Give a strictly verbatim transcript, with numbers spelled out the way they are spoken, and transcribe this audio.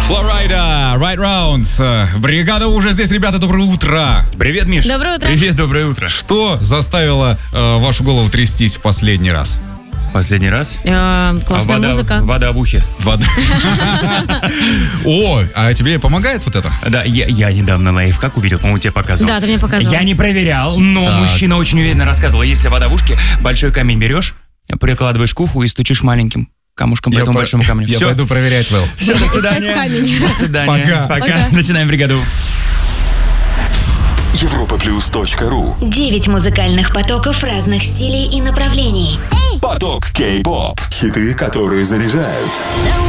Флорайда, Right Rounds. Бригада уже здесь, ребята, доброе утро. Привет, Миш. Доброе утро. Привет, доброе утро. Что заставило э, вашу голову трястись в последний раз? Последний раз? Э, классная вода, музыка. Вода в ухе. Вода. О, а тебе помогает вот это? Да, я, я недавно лайфхак увидел, по-моему, тебе показывал. Да, ты мне показывал. Я не проверял, но Так. мужчина очень уверенно рассказывал. Если вода в ушке, большой камень берешь, прикладываешь к уху и стучишь маленьким камушком по Я этому по- большому камню. Я Все. пойду проверять, Вэл. Все, до Искать свидания. камень. До свидания. Пока. Пока. Начинаем бригаду. Европа плюс точка ру. Девять музыкальных потоков разных стилей и направлений. Поток кей-поп. Хиты, которые заряжают.